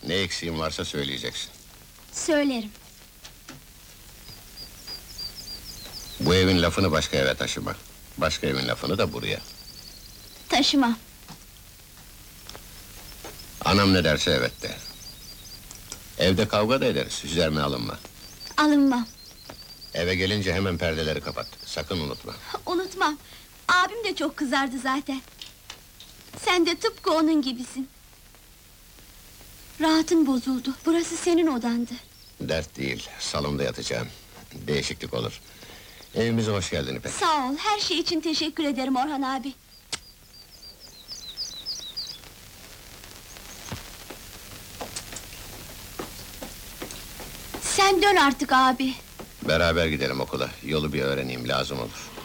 Ne eksiğin varsa söyleyeceksin. Söylerim. Bu evin lafını başka eve taşıma. Başka evin lafını da buraya. Taşımam. Anam ne derse evet de. Evde kavga da ederiz, üzerine alınma. Alınmam. Eve gelince hemen perdeleri kapat, sakın unutma. Unutmam. Abim de çok kızardı zaten. Sen de tıpkı onun gibisin. Rahatın bozuldu. Burası senin odandı. Dert değil, salonda yatacağım. Değişiklik olur. Evimize hoş geldin İpek. Sağ ol, her şey için teşekkür ederim Orhan abi. Sen dön artık abi. Beraber gidelim okula, yolu bir öğreneyim, lazım olur.